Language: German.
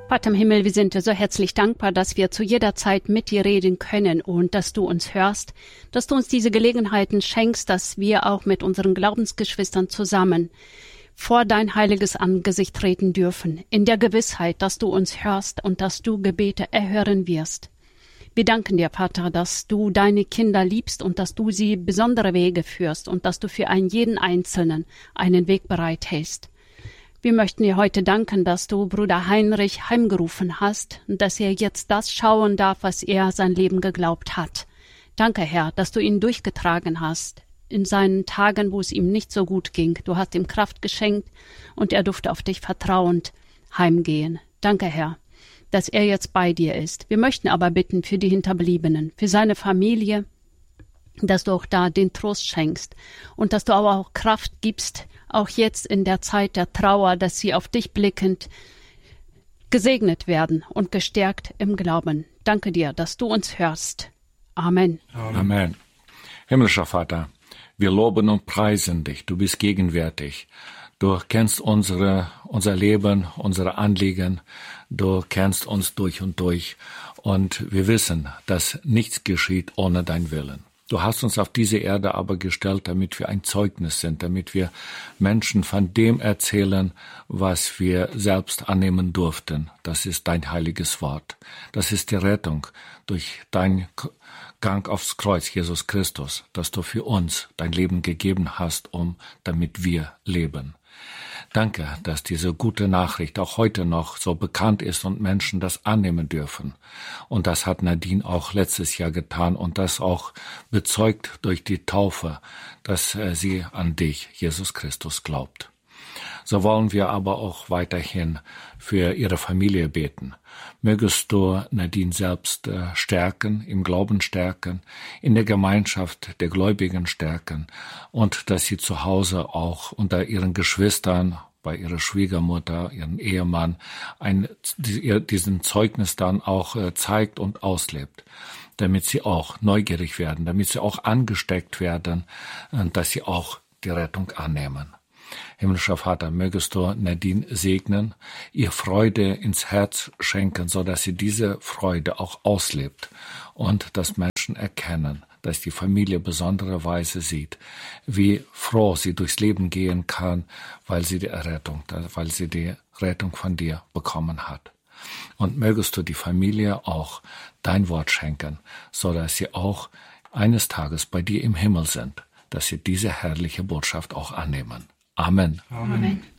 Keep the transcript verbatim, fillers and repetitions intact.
Vater im Himmel, wir sind dir so herzlich dankbar, dass wir zu jeder Zeit mit dir reden können und dass du uns hörst, dass du uns diese Gelegenheiten schenkst, dass wir auch mit unseren Glaubensgeschwistern zusammen vor dein heiliges Angesicht treten dürfen, in der Gewissheit, dass du uns hörst und dass du Gebete erhören wirst. Wir danken dir, Vater, dass du deine Kinder liebst und dass du sie besondere Wege führst und dass du für einen jeden Einzelnen einen Weg bereithältst. Wir möchten dir heute danken, dass du Bruder Heinrich heimgerufen hast und dass er jetzt das schauen darf, was er sein Leben geglaubt hat. Danke, Herr, dass du ihn durchgetragen hast in seinen Tagen, wo es ihm nicht so gut ging. Du hast ihm Kraft geschenkt und er durfte auf dich vertrauend heimgehen. Danke, Herr, dass er jetzt bei dir ist. Wir möchten aber bitten für die Hinterbliebenen, für seine Familie, dass du auch da den Trost schenkst und dass du aber auch Kraft gibst, auch jetzt in der Zeit der Trauer, dass sie auf dich blickend gesegnet werden und gestärkt im Glauben. Danke dir, dass du uns hörst. Amen. Amen. Amen. Himmlischer Vater, wir loben und preisen dich. Du bist gegenwärtig. Du kennst unsere, unser Leben, unsere Anliegen. Du kennst uns durch und durch. Und wir wissen, dass nichts geschieht ohne dein Willen. Du hast uns auf diese Erde aber gestellt, damit wir ein Zeugnis sind, damit wir Menschen von dem erzählen, was wir selbst annehmen durften. Das ist dein heiliges Wort. Das ist die Rettung durch dein Gang aufs Kreuz, Jesus Christus, dass du für uns dein Leben gegeben hast, um damit wir leben. Danke, dass diese gute Nachricht auch heute noch so bekannt ist und Menschen das annehmen dürfen. Und das hat Nadine auch letztes Jahr getan und das auch bezeugt durch die Taufe, dass sie an dich, Jesus Christus, glaubt. So wollen wir aber auch weiterhin für ihre Familie beten. Mögest du Nadine selbst stärken, im Glauben stärken, in der Gemeinschaft der Gläubigen stärken und dass sie zu Hause auch unter ihren Geschwistern, bei ihrer Schwiegermutter, ihrem Ehemann, ein, diesen Zeugnis dann auch zeigt und auslebt, damit sie auch neugierig werden, damit sie auch angesteckt werden, dass sie auch die Rettung annehmen. Himmlischer Vater, mögest du Nadine segnen, ihr Freude ins Herz schenken, so dass sie diese Freude auch auslebt und dass Menschen erkennen, dass die Familie besondere Weise sieht, wie froh sie durchs Leben gehen kann, weil sie die Errettung, weil sie die Rettung von dir bekommen hat. Und mögest du die Familie auch dein Wort schenken, so dass sie auch eines Tages bei dir im Himmel sind, dass sie diese herrliche Botschaft auch annehmen. Amen. Amen.